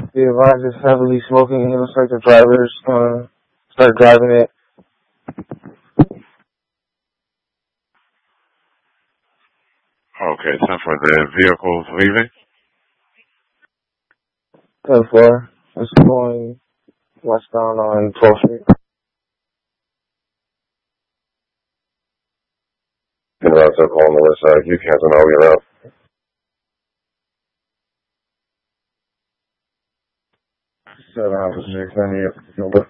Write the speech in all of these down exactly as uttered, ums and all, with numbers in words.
The advisor is heavily smoking. It looks like the driver's going to start driving it. Okay, ten for the vehicles leaving. ten four. It's going westbound on twelfth Street. And that's a call on the west side. You cancel now, we're out. Seven Alpha six ninety-eight. Number.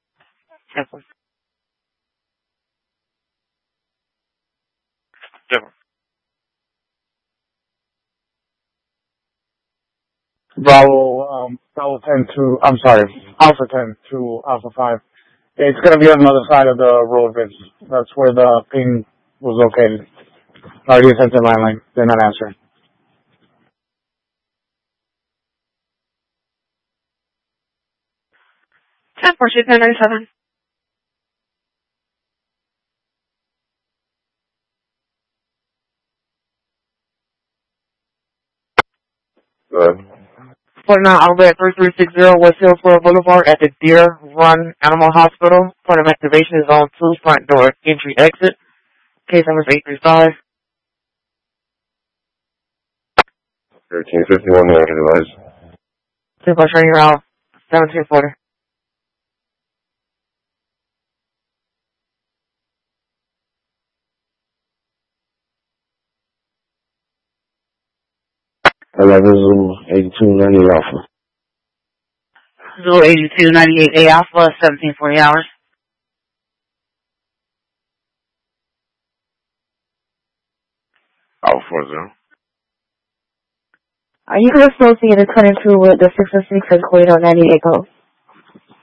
Bravo, um, Bravo ten to, I'm sorry, Alpha ten to Alpha five. It's going to be on the other side of the road, Vince. That's where the ping was located. Already sent the landline. They're not answering. ten four six nine nine seven. Good. forty-nine Albert three three six zero West Hillsborough Boulevard at the Deer Run Animal Hospital. Point of activation is on two, front door, entry, exit. Case number is eight three five. thirteen fifty-one, the anchor device. Two bus running around seventeen forty. eleven Zulu eighty-two ninety-eight Alpha. Zulu eighty-two ninety-eight A Alpha, seventeen forty hours. Alpha four zero. Are you associated twenty-two with the six oh six and Corridor ninety-eight code?